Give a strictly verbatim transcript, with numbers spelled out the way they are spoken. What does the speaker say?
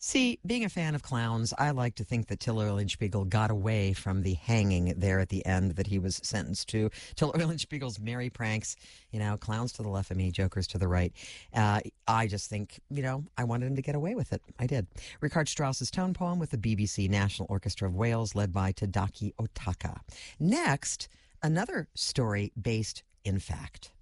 See, being a fan of clowns, I like to think that Till Eulenspiegel got away from the hanging there at the end that he was sentenced to. Till Eulenspiegel's merry pranks, you know, clowns to the left of me, jokers to the right. Uh, I just think, you know, I wanted him to get away with it. I did. Richard Strauss's tone poem with the B B C National Orchestra of Wales, led by Tadaki Otaka. Next, another story based in fact.